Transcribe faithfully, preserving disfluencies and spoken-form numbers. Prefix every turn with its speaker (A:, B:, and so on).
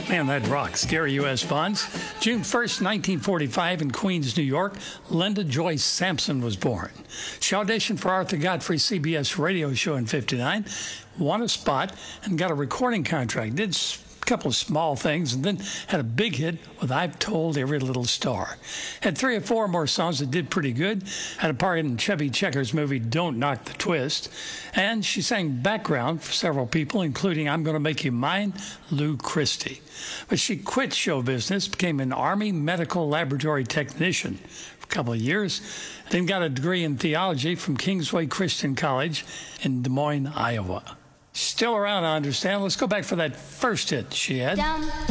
A: Man, that rocks. Gary U S. Bonds. June first, nineteen forty-five, in Queens, New York, Linda Joyce Sampson was born. She auditioned for Arthur Godfrey's C B S radio show in fifty-nine, won a spot, and got a recording contract. Did a couple of small things, and then had a big hit with I've Told Every Little Star. Had three or four more songs that did pretty good. Had a part in Chubby Checker's movie Don't Knock the Twist. And she sang background for several people, including I'm Gonna Make You Mine, Lou Christie. But she quit show business, became an Army medical laboratory technician for a couple of years, then got a degree in theology from Kingsway Christian College in Des Moines, Iowa. Still around, I understand. Let's go back for that first hit she had.
B: Down.